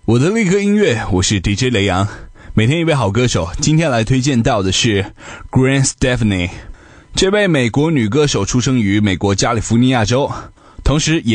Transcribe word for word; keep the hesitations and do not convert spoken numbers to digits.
我的立刻音乐，我是 D J 雷阳，每天一位好歌手。今天来推荐到的是 Gwen Stefani， 这位美国女歌手出生于美国加利福尼亚州，同时也